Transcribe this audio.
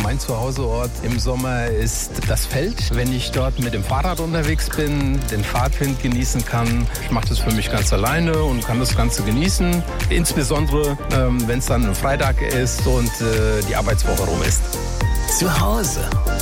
Mein Zuhauseort im Sommer ist das Feld. Wenn ich dort mit dem Fahrrad unterwegs bin, den Fahrtwind genießen kann, ich mache das für mich ganz alleine und kann das Ganze genießen. Insbesondere, wenn es dann ein Freitag ist und die Arbeitswoche rum ist. Zu Hause